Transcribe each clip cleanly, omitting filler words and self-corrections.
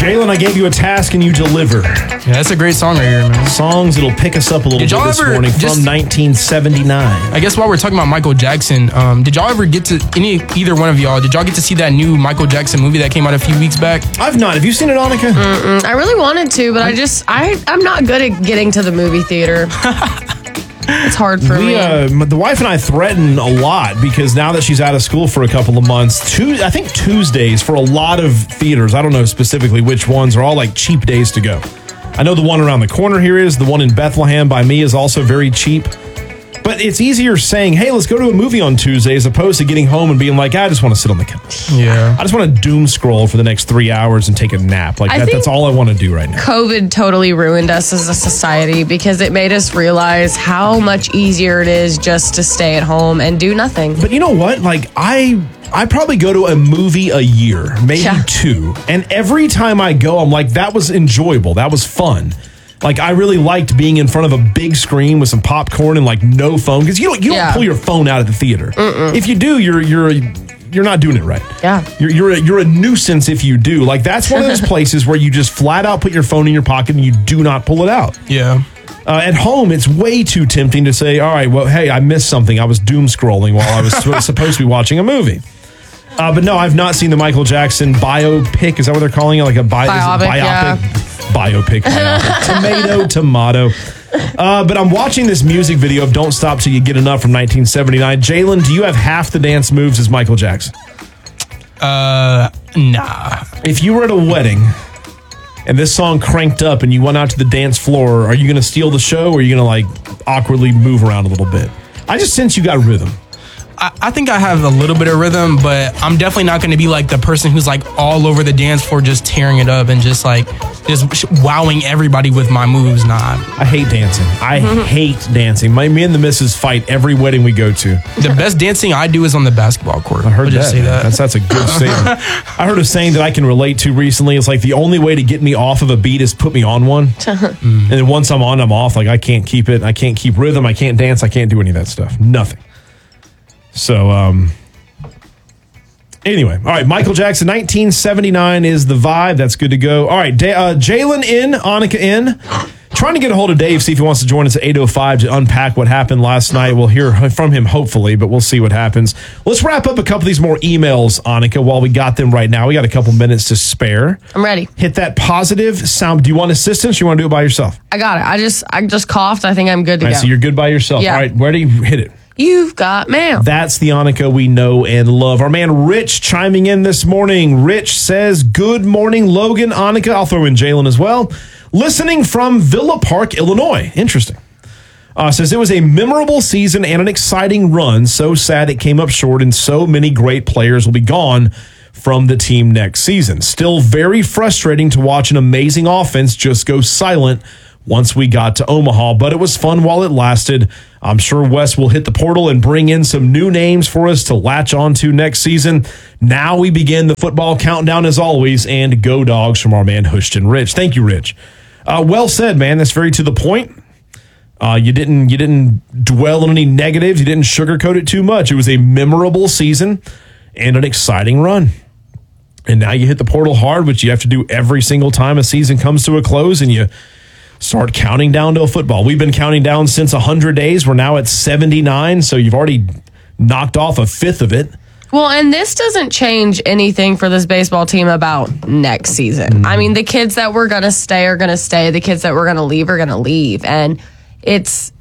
Jalen, I gave you a task and you delivered. Yeah, that's a great song right here, man. Songs that'll pick us up a little bit this morning from 1979. I guess while we're talking about Michael Jackson, did y'all ever get to, either one of y'all, did y'all get to see that new Michael Jackson movie that came out a few weeks back? I've not. Have you seen it, Annika? I really wanted to, but I'm not good at getting to the movie theater. It's hard for me. The wife and I threaten a lot because now that she's out of school for a couple of months, I think Tuesdays for a lot of theaters, I don't know specifically which ones, are all like cheap days to go. I know the one around the corner here is. The one in Bethlehem by me is also very cheap. But it's easier saying, hey, let's go to a movie on Tuesday as opposed to getting home and being like, I just want to sit on the couch. Yeah. I just want to doom scroll for the next 3 hours and take a nap. That's all I want to do right now. COVID totally ruined us as a society because it made us realize how much easier it is just to stay at home and do nothing. But you know what? I probably go to a movie a year, maybe two. And every time I go, I'm like, that was enjoyable. That was fun. I really liked being in front of a big screen with some popcorn and no phone, because you don't pull your phone out of the theater. If you do, you're not doing it right. Yeah, you're a nuisance if you do. That's one of those places where you just flat out put your phone in your pocket and you do not pull it out. Yeah. At home, it's way too tempting to say, all right, well, hey, I missed something. I was doom scrolling while I was supposed to be watching a movie. But no, I've not seen the Michael Jackson biopic. Is that what they're calling it? Biopic. Yeah. Biopic. Tomato. But I'm watching this music video of Don't Stop Till You Get Enough from 1979. Jalen, do you have half the dance moves as Michael Jackson? Nah. If you were at a wedding and this song cranked up and you went out to the dance floor, are you going to steal the show or are you going to awkwardly move around a little bit? I just sense you got rhythm. I think I have a little bit of rhythm, but I'm definitely not going to be the person who's all over the dance floor just tearing it up and just wowing everybody with my moves. Nah. I hate dancing. I hate dancing. Me and the missus fight every wedding we go to. The best dancing I do is on the basketball court. I heard that. Say that. That's a good statement. I heard a saying that I can relate to recently. It's the only way to get me off of a beat is put me on one. And then once I'm on, I'm off. I can't keep it. I can't keep rhythm. I can't dance. I can't do any of that stuff. Nothing. So, anyway, all right, Michael Jackson, 1979 is the vibe. That's good to go. All right, Jalen in, Annika in. Trying to get a hold of Dave, see if he wants to join us at 8:05 to unpack what happened last night. We'll hear from him, hopefully, but we'll see what happens. Let's wrap up a couple of these more emails, Annika, while we got them right now. We got a couple minutes to spare. I'm ready. Hit that positive sound. Do you want assistance or you want to do it by yourself? I got it. I just coughed. I think I'm good to go. So you're good by yourself. Yeah. All right, where do you hit it? You've got mail. That's the Annika we know and love. Our man Rich chiming in this morning. Rich says, good morning, Logan, Annika. I'll throw in Jalen as well. Listening from Villa Park, Illinois. Interesting. Says it was a memorable season and an exciting run. So sad it came up short and so many great players will be gone from the team next season. Still very frustrating to watch an amazing offense just go silent once we got to Omaha, but it was fun while it lasted. I'm sure Wes will hit the portal and bring in some new names for us to latch onto next season. Now we begin the football countdown as always, and go Dogs from our man Hushton Rich. Thank you, Rich. Well said, man. That's very to the point. You didn't dwell on any negatives. You didn't sugarcoat it too much. It was a memorable season and an exciting run. And now you hit the portal hard, which you have to do every single time a season comes to a close, and you start counting down to a football. We've been counting down since 100 days. We're now at 79, so you've already knocked off a fifth of it. Well, and this doesn't change anything for this baseball team about next season. I mean, the kids that were going to stay are going to stay. The kids that were going to leave are going to leave. And it's,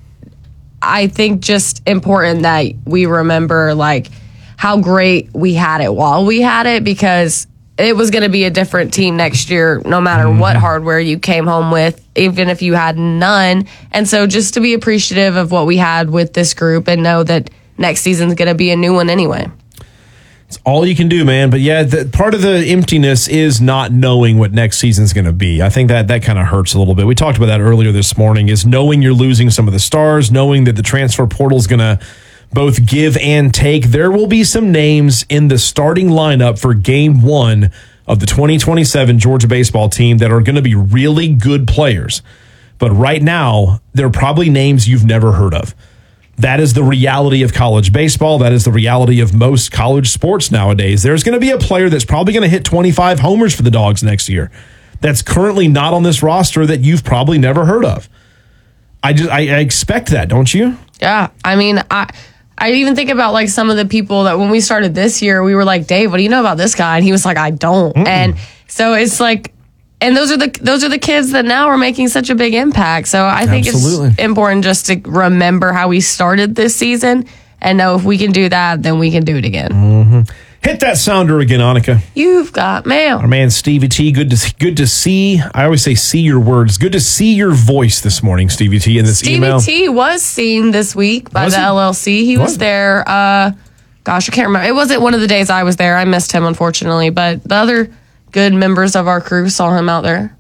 I think, just important that we remember, how great we had it while we had it, because it was going to be a different team next year, no matter what hardware you came home with, even if you had none. And so just to be appreciative of what we had with this group and know that next season's going to be a new one anyway. It's all you can do, man. But yeah, part of the emptiness is not knowing what next season's going to be. I think that kind of hurts a little bit. We talked about that earlier this morning, is knowing you're losing some of the stars, knowing that the transfer portal's going to both give and take. There will be some names in the starting lineup for game one of the 2027 Georgia baseball team that are going to be really good players. But right now, they're probably names you've never heard of. That is the reality of college baseball. That is the reality of most college sports nowadays. There's going to be a player that's probably going to hit 25 homers for the Dogs next year. that's currently not on this roster that you've probably never heard of. I expect that, don't you? Yeah. I mean, I even think about like some of the people that when we started this year, we were like, Dave, what do you know about this guy? And he was like, I don't. And so it's like, and those are the kids that now are making such a big impact. So I think Absolutely. It's important just to remember how we started this season and know if we can do that, then we can do it again. Mm-hmm. Hit that sounder again, Annika. You've got mail. Our man Stevie T, good to see. I always say see your words. Good to see your voice this morning, Stevie T, in this email. Stevie T was seen this week by Was the he? LLC. He was there. Gosh, I can't remember. It wasn't one of the days I was there. I missed him, unfortunately. But the other good members of our crew saw him out there.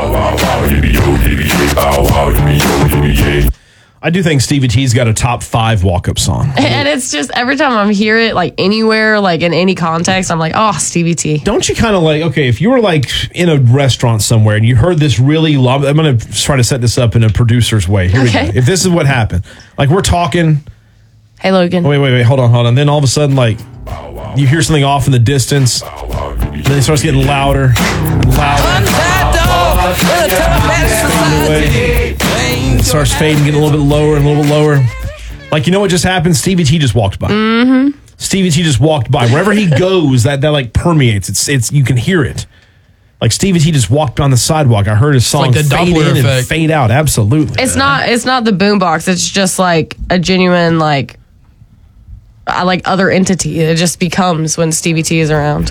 I do think Stevie T's got a top 5 walk-up song. And it's just every time I hear it, like anywhere, like in any context, I'm like, oh, Stevie T. Don't you kind of like, okay, if you were like in a restaurant somewhere and you heard this really loud, I'm going to try to set this up in a producer's way. Here we go. If this is what happened, like we're talking. Hey, Logan. Wait, hold on. Then all of a sudden, like, you hear something off in the distance. Then it starts getting louder and louder. It starts fading, getting a little bit lower and a little bit lower. Like, you know what just happened? Stevie T just walked by. Mm-hmm. Stevie T just walked by. Wherever he goes, that like permeates. It's you can hear it. Like Stevie T just walked on the sidewalk. I heard his song like the fade Doppler in and effect. fade out. Absolutely. It's not the boombox. It's just like a genuine like other entity. It just becomes when Stevie T is around.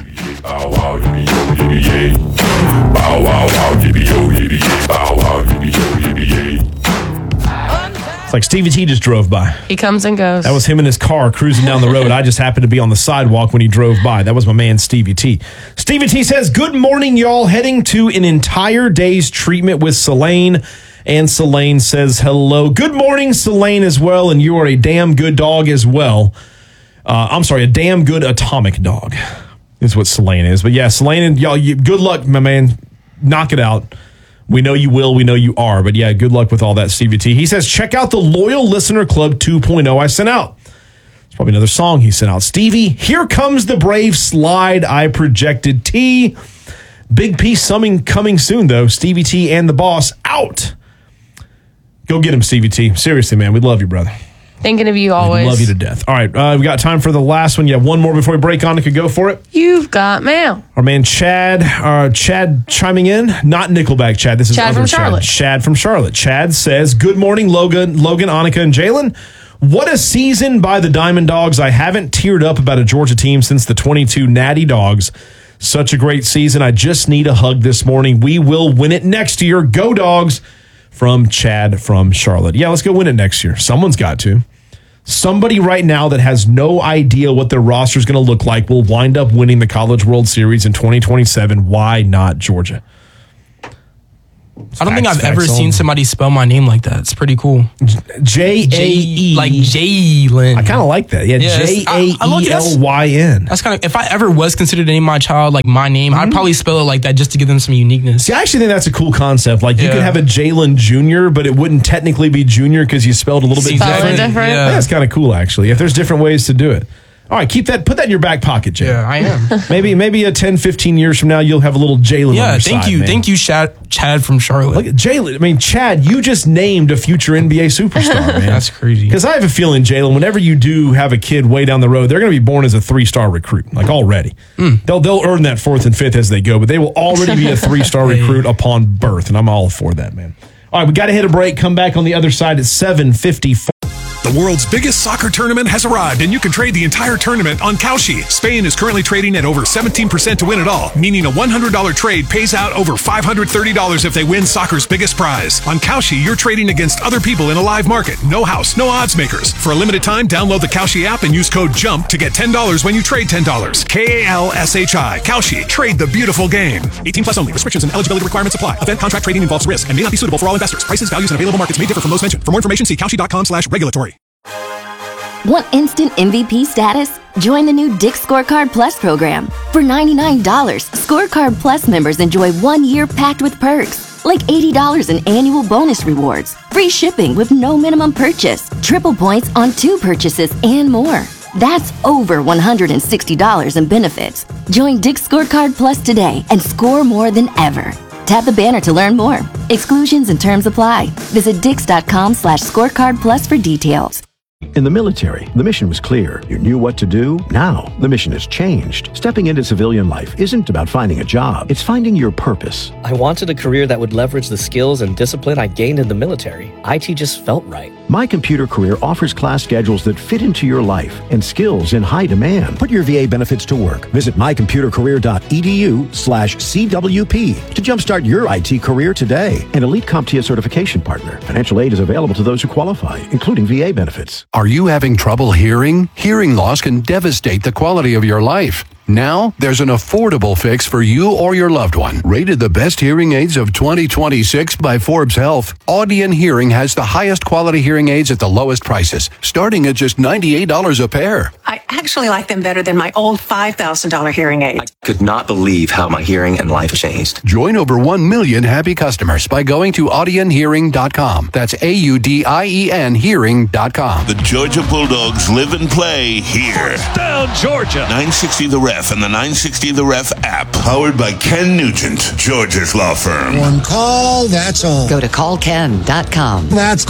It's like Stevie T just drove by. He comes and goes. That was him in his car cruising down the road. I just happened to be on the sidewalk when he drove by. That was my man, Stevie T. Stevie T says, good morning, y'all. Heading to an entire day's treatment with Selene. And Selene says, hello. Good morning, Selene, as well. And you are a damn good dog as well. I'm sorry, a damn good atomic dog is what Selene is. But yeah, Selene, and y'all, good luck, my man. Knock it out. We know you will. We know you are. But yeah, good luck with all that, Stevie T. He says, check out the Loyal Listener Club 2.0 I sent out. It's probably another song he sent out. Stevie, here comes the brave slide I projected. T. Big piece coming soon, though. Stevie T and the boss out. Go get him, Stevie T. Seriously, man. We love you, brother. Thinking of you always. Love you to death. All right, we got time for the last one. Yeah, one more before we break on. Could go for it. You've got mail. Our man Chad chiming in. Not Nickelback Chad. This is Chad other from Charlotte. Chad from Charlotte. Chad says, good morning, Logan, Annika, and Jalen. What a season by the Diamond Dogs. I haven't teared up about a Georgia team since the 22 Natty Dogs. Such a great season. I just need a hug this morning. We will win it next year. Go Dogs. From Chad from Charlotte. Yeah, let's go win it next year. Someone's got to. Somebody right now that has no idea what their roster is going to look like will wind up winning the College World Series in 2027. Why not Georgia? I don't think I've ever seen somebody spell my name like that. It's pretty cool. J-A-E. Like Jalen. I kind of like that. Yeah, J-A-E-L-Y-N. That's kind of, if I ever was considered to name my child like my name, I'd probably spell it like that just to give them some uniqueness. See, I actually think that's a cool concept. Like, you could have a Jalen Jr., but it wouldn't technically be Junior because you spelled a little bit different. Yeah. That's kind of cool, actually, if there's different ways to do it. All right, put that in your back pocket, Jay. Yeah, I am. maybe 10, 15 years from now, you'll have a little Jalen on your side. Thank you, Chad from Charlotte. Look at Jalen. I mean, Chad, you just named a future NBA superstar, man. That's crazy. Because I have a feeling, Jalen, whenever you do have a kid way down the road, they're going to be born as a 3-star recruit, like already. They'll earn that 4th and 5th as they go, but they will already be a 3-star recruit upon birth, and I'm all for that, man. All right, we got to hit a break. Come back on the other side at 7:54. The world's biggest soccer tournament has arrived, and you can trade the entire tournament on Kalshi. Spain is currently trading at over 17% to win it all, meaning a $100 trade pays out over $530 if they win soccer's biggest prize. On Kalshi, you're trading against other people in a live market. No house, no odds makers. For a limited time, download the Kalshi app and use code JUMP to get $10 when you trade $10. Kalshi. Kalshi. Trade the beautiful game. 18 plus only. Restrictions and eligibility requirements apply. Event contract trading involves risk and may not be suitable for all investors. Prices, values, and available markets may differ from those mentioned. For more information, see Kalshi.com/regulatory. Want instant MVP status? Join the new Dick's Scorecard Plus program. For $99, Scorecard Plus members enjoy 1 year packed with perks, like $80 in annual bonus rewards, free shipping with no minimum purchase, triple points on 2 purchases, and more. That's over $160 in benefits. Join Dick's Scorecard Plus today and score more than ever. Tap the banner to learn more. Exclusions and terms apply. Visit Dix.com/scorecard plus for details. In the military, the mission was clear. You knew what to do. Now, the mission has changed. Stepping into civilian life isn't about finding a job. It's finding your purpose. I wanted a career that would leverage the skills and discipline I gained in the military. IT just felt right. My Computer Career offers class schedules that fit into your life and skills in high demand. Put your VA benefits to work. Visit mycomputercareer.edu/CWP to jumpstart your IT career today. An elite CompTIA certification partner. Financial aid is available to those who qualify, including VA benefits. Are you having trouble hearing? Hearing loss can devastate the quality of your life. Now, there's an affordable fix for you or your loved one. Rated the best hearing aids of 2026 by Forbes Health, Audion Hearing has the highest quality hearing aids at the lowest prices, starting at just $98 a pair. I actually like them better than my old $5,000 hearing aid. I could not believe how my hearing and life changed. Join over 1 million happy customers by going to audionhearing.com. That's AUDIEN hearing.com. The Georgia Bulldogs live and play here. Down Georgia. 960 The Ref and the 960 The Ref app. Powered by Ken Nugent, Georgia's law firm. One call, that's all. Go to callken.com. That's